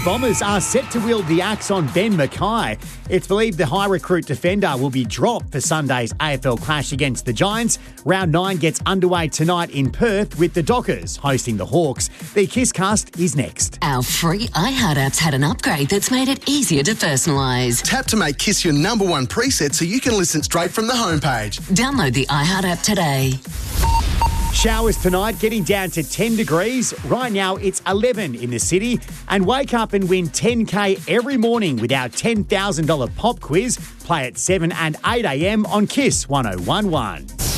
Bombers are set to wield the axe on Ben Mackay. It's believed the high recruit defender will be dropped for Sunday's AFL clash against the Giants. Round 9 gets underway tonight in Perth with the Dockers hosting the Hawks. The Kisscast is next. Our free iHeart app's had an upgrade that's made it easier to personalise. Tap to make Kiss your number one preset so you can listen straight from the homepage. Download the iHeart app today. Showers tonight, getting down to 10 degrees. Right now, it's 11 in the city. And wake up and win $10K every morning with our $10,000 pop quiz. Play at 7 and 8 a.m. on Kiss 1011.